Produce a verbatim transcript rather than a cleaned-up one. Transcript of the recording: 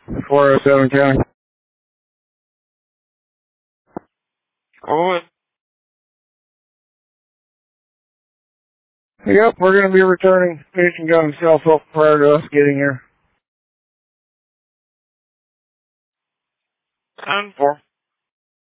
four oh seven County. Oh, Yep, we're going to be returning station gun self-help prior to us getting here. ten four.